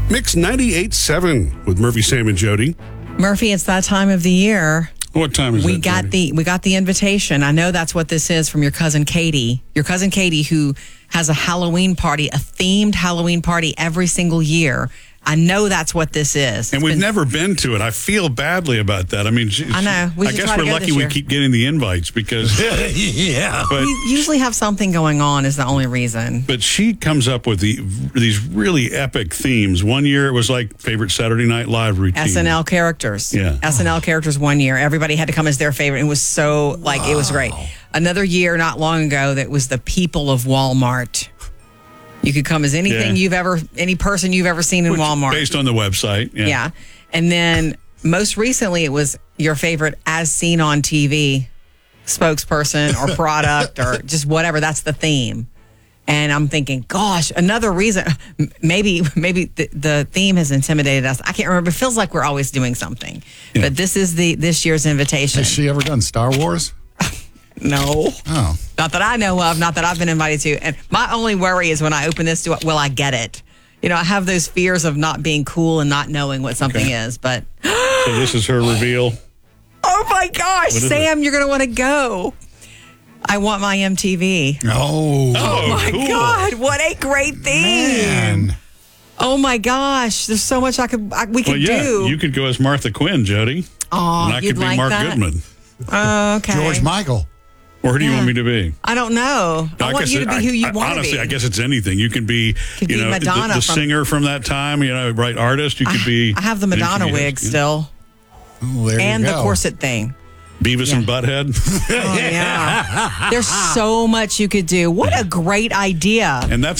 Mix 98.7 with Murphy, Sam, and Jody. Murphy, it's that time of the year. What time is we it? got the invitation. I know that's what this is from your cousin Katie. Your cousin Katie, who has a Halloween party, a themed Halloween party every single year. I know that's what this is. And we've never been to it. I feel badly about that. I mean, I know. I guess we're lucky we keep getting the invites because yeah. But we usually have something going on is the only reason. But she comes up with these really epic themes. One year it was like favorite Saturday Night Live routine. SNL characters. Yeah. SNL characters one year. Everybody had to come as their favorite. It was so, it was great. Another year, not long ago, that was the people of Walmart. You could come as anything any person you've ever seen in Walmart. Based on the website. Yeah. And then most recently, it was your favorite as seen on TV spokesperson or product or just whatever. That's the theme. And I'm thinking, gosh, another reason. Maybe the theme has intimidated us. I can't remember. It feels like we're always doing something. Yeah. But this is this year's invitation. Has she ever done Star Wars? No. Oh. Not that I know of, not that I've been invited to. And my only worry is when I open this, will I get it? You know, I have those fears of not being cool and not knowing what something is. But so this is her reveal. Oh my gosh, Sam, you're going to want to go. I want my MTV. Oh my cool. God, what a great theme. Man. Oh my gosh, there's so much we could do. You could go as Martha Quinn, Jody. Oh, and I could be Mark Goodman. Okay. George Michael. Or who do you want me to be? I don't know. I want you to be who you want to be. Honestly, I guess it's anything. You can be, Madonna, the singer from that time, right artist. You could be. I have the Madonna wig still. Oh, there and you go. the corset thing. Beavis and Butthead. Oh, yeah. There's so much you could do. What a great idea. And that's